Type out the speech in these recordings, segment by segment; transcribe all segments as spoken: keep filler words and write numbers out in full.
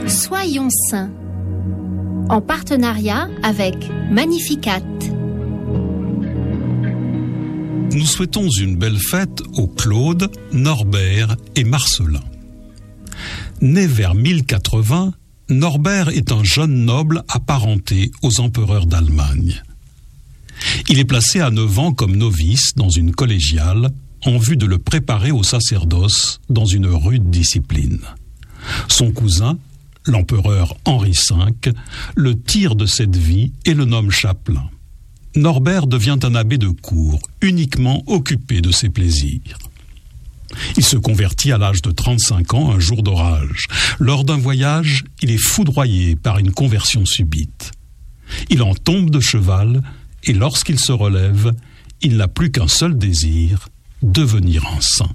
Soyons saints, en partenariat avec Magnificat. Nous souhaitons une belle fête aux Claude, Norbert et Marcelin. Né vers mille quatre-vingts, Norbert est un jeune noble apparenté aux empereurs d'Allemagne. Il est placé à neuf ans comme novice dans une collégiale en vue de le préparer au sacerdoce dans une rude discipline. Son cousin, l'empereur Henri cinq, le tire de cette vie et le nomme chapelain. Norbert devient un abbé de cour, uniquement occupé de ses plaisirs. Il se convertit à l'âge de trente-cinq ans, un jour d'orage. Lors d'un voyage, il est foudroyé par une conversion subite. Il en tombe de cheval et lorsqu'il se relève, il n'a plus qu'un seul désir, devenir un saint.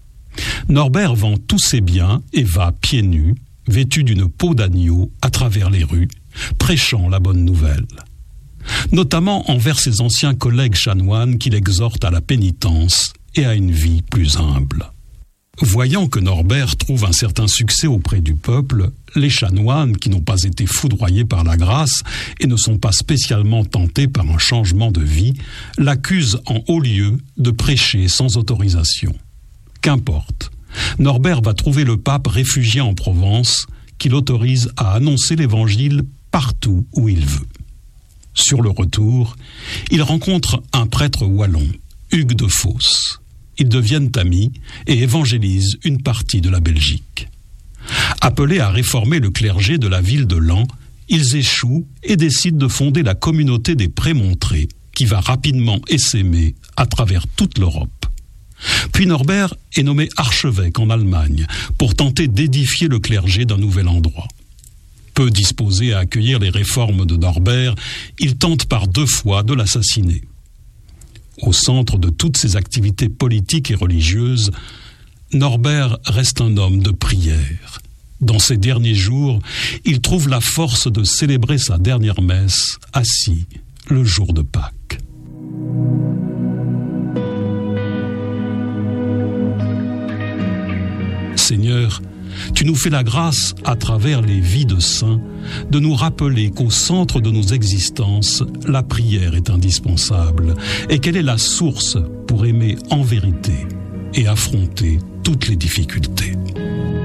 Norbert vend tous ses biens et va pieds nus, vêtu d'une peau d'agneau, à travers les rues, prêchant la bonne nouvelle. Notamment envers ses anciens collègues chanoines qu'il exhorte à la pénitence et à une vie plus humble. Voyant que Norbert trouve un certain succès auprès du peuple, les chanoines, qui n'ont pas été foudroyés par la grâce et ne sont pas spécialement tentés par un changement de vie, l'accusent en haut lieu de prêcher sans autorisation. Qu'importe, Norbert va trouver le pape réfugié en Provence, qui l'autorise à annoncer l'évangile partout où il veut. Sur le retour, il rencontre un prêtre wallon, Hugues de Fos. Ils deviennent amis et évangélisent une partie de la Belgique. Appelés à réformer le clergé de la ville de Laon, ils échouent et décident de fonder la communauté des Prémontrés, qui va rapidement essaimer à travers toute l'Europe. Puis Norbert est nommé archevêque en Allemagne pour tenter d'édifier le clergé d'un nouvel endroit. Peu disposé à accueillir les réformes de Norbert, il tente par deux fois de l'assassiner. Au centre de toutes ses activités politiques et religieuses, Norbert reste un homme de prière. Dans ses derniers jours, il trouve la force de célébrer sa dernière messe assis le jour de Pâques. Seigneur, tu nous fais la grâce, à travers les vies de saints, de nous rappeler qu'au centre de nos existences, la prière est indispensable et qu'elle est la source pour aimer en vérité et affronter toutes les difficultés.